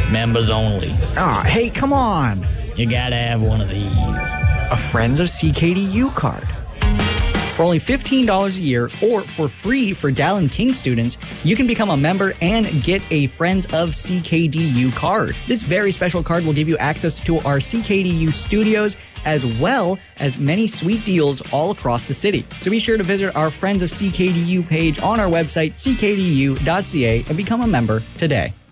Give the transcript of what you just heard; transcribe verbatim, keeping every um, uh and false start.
Members only. Ah, hey, come on. You gotta have one of these. A Friends of C K D U card. For only fifteen dollars a year, or for free for Dallin King students, you can become a member and get a Friends of C K D U card. This very special card will give you access to our C K D U studios, as well as many sweet deals all across the city. So be sure to visit our Friends of C K D U page on our website, c k d u dot c a, and become a member today.